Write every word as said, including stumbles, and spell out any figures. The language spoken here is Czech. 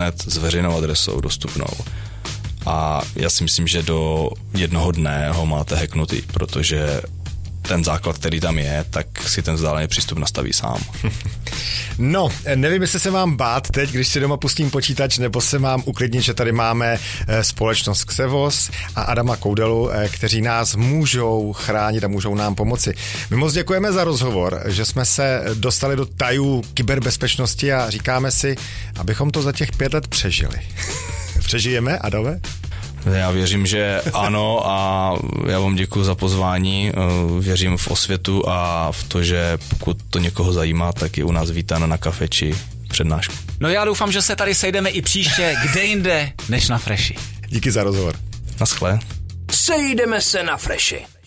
internet s veřejnou adresou dostupnou. A já si myslím, že do jednoho dne ho máte hacknutý, protože ten základ, který tam je, tak si ten vzdálený přístup nastaví sám. No, nevím, jestli se mám bát teď, když si doma pustím počítač, nebo se mám uklidnit, že tady máme společnost Xevos a Adama Koudelu, kteří nás můžou chránit a můžou nám pomoci. My moc děkujeme za rozhovor, že jsme se dostali do tajů kyberbezpečnosti a říkáme si, abychom to za těch pět let přežili. Přežijeme, Adame? Já věřím, že ano a já vám děkuji za pozvání. Věřím v osvětu a v to, že pokud to někoho zajímá, tak je u nás vítán na kafe či přednášku. No já doufám, že se tady sejdeme i příště, kde jinde než na Freši. Díky za rozhovor. Naschle. Sejdeme se na Freši.